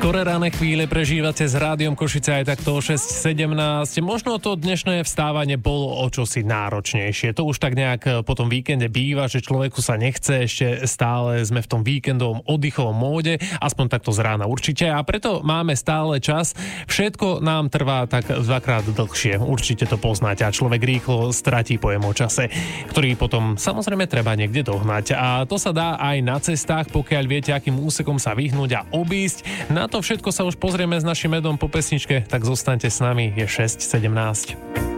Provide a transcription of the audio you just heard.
Ktoré rané chvíle prežívate s Rádiom Košice aj takto o 6:17. Možno to dnešné vstávanie bolo o čosi náročnejšie. To už tak nejak po tom víkende býva, že človeku sa nechce, ešte stále sme v tom víkendovom oddychovom móde, aspoň takto z rána určite, a preto máme stále čas. Všetko nám trvá tak dvakrát dlhšie. Určite to poznáte a človek rýchlo stratí pojem o čase, ktorý potom samozrejme treba niekde dohnať. A to sa dá aj na cestách, pokiaľ viete, akým úsekom sa vyhnúť a obísť. Na to všetko sa už pozrieme s našim medom po pesničke, tak zostaňte s nami, je 6:17.